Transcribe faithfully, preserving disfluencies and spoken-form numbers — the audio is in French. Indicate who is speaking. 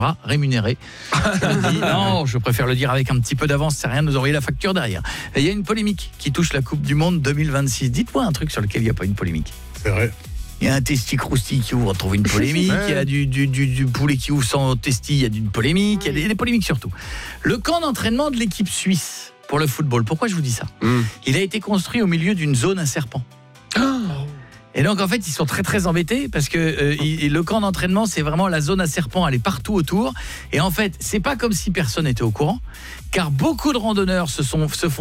Speaker 1: rémunéré. Dit, non, je préfère le dire avec un petit peu d'avance, c'est rien de nous envoyer la facture derrière. Et il y a une polémique qui touche la Coupe du Monde deux mille vingt-six. Dites-moi un truc sur lequel il n'y a pas une polémique.
Speaker 2: C'est vrai.
Speaker 1: Il y a un testi croustille qui ouvre, on trouve une polémique. Il y a du, du, du, du poulet qui ouvre sans testi, il y a une polémique. Il y a des, des polémiques surtout. Le camp d'entraînement de l'équipe suisse pour le football, pourquoi je vous dis ça ? mm. Il a été construit au milieu d'une zone à serpents. Oh. Et donc en fait ils sont très très embêtés parce que euh, il, le camp d'entraînement c'est vraiment la zone à serpents, elle est partout autour et en fait c'est pas comme si personne n'était au courant car beaucoup de randonneurs se sont se font